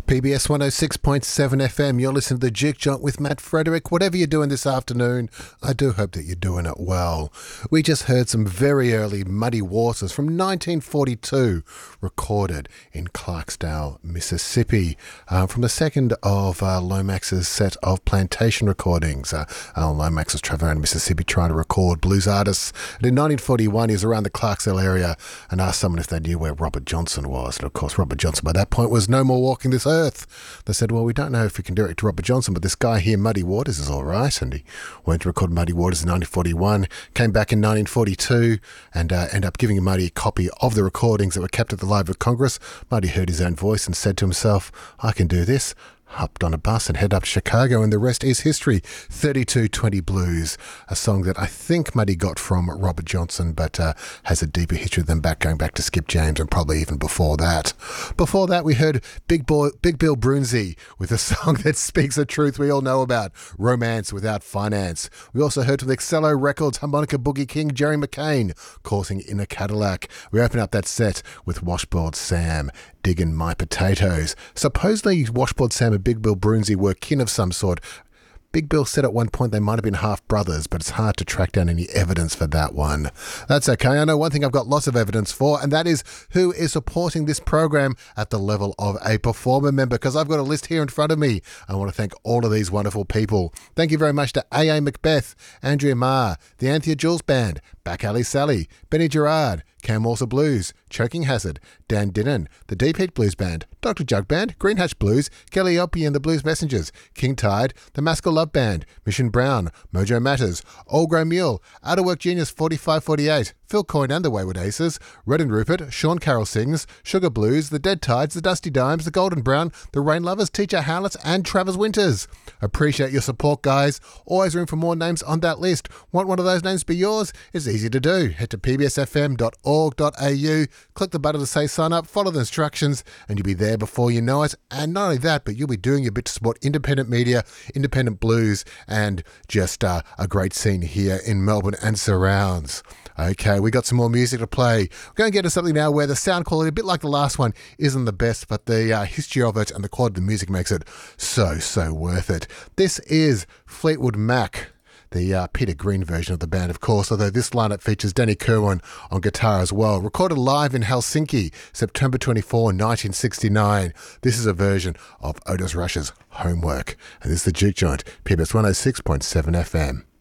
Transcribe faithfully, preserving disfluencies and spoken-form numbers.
P B S one oh six point seven F M, you're listening to The Juke Joint with Matt Frederick. Whatever you're doing this afternoon, I do hope that you're doing it well. We just heard some very early Muddy Waters from nineteen forty-two, recorded in Clarksdale, Mississippi, uh, from the second of uh, Lomax's set of plantation recordings. Uh, uh, Lomax was traveling around Mississippi trying to record blues artists. And in nineteen forty-one, he was around the Clarksdale area and asked someone if they knew where Robert Johnson was. And of course, Robert Johnson by that point was no more walking this earth. They said, well, we don't know if we can do it to Robert Johnson, but this guy here, Muddy Waters, is all right. And he went to record Muddy Waters in nineteen forty-one, came back in nineteen forty-two, and uh, ended up giving Muddy a copy of the recordings that were kept at the Library of Congress. Muddy heard his own voice and said to himself, I can do this. Hopped on a bus and head up to Chicago, and the rest is history. thirty-two twenty Blues, a song that I think Muddy got from Robert Johnson, but uh, has a deeper history than back, going back to Skip James and probably even before that. Before that, we heard Big, Boy, Big Bill Broonzy with a song that speaks the truth we all know about, Romance Without Finance. We also heard from the Excello Records harmonica boogie king Jerry McCain, Coursing in a Cadillac. We open up that set with Washboard Sam, Diggin' My Potatoes. Supposedly Washboard Sam and Big Bill Broonzy were kin of some sort. Big Bill said at one point they might have been half brothers, but it's hard to track down any evidence for that one. That's okay. I know one thing I've got lots of evidence for, and that is who is supporting this program at the level of a performer member, because I've got a list here in front of me. I want to thank all of these wonderful people. Thank you very much to A A Macbeth, Andrea Marr, the Anthea Jules Band, Back Alley Sally, Benny Gerard, Cam Walser Blues, Choking Hazard, Dan Dinnan, the Deep Heat Blues Band, Doctor Jug Band, Green Hatch Blues, Kelly Opie and the Blues Messengers, King Tide, the Maskell Love Band, Mission Brown, Mojo Matters, Old Grey Mule, Out of Work Genius forty-five forty-eight, Phil Coyne and the Wayward Aces, Red and Rupert, Sean Carroll Sings, Sugar Blues, the Dead Tides, the Dusty Dimes, the Golden Brown, the Rain Lovers, Teacher Howlets and Travers Winters. Appreciate your support, guys. Always room for more names on that list. Want one of those names to be yours? It's easy to do. Head to p b s f m dot org dot a u, click the button to say sign up, follow the instructions, and you'll be there before you know it. And not only that, but you'll be doing your bit to support independent media, independent blues, and just uh, a great scene here in Melbourne and surrounds. Okay, we got some more music to play. We're going to get to something now where the sound quality, a bit like the last one, isn't the best, but the uh, history of it and the quality of the music makes it so, so worth it. This is Fleetwood Mac, the uh, Peter Green version of the band, of course, although this lineup features Danny Kirwan on guitar as well. Recorded live in Helsinki, September twenty-fourth, nineteen sixty-nine. This is a version of Otis Rush's Homework. And this is the Juke Joint, P B S one oh six point seven F M.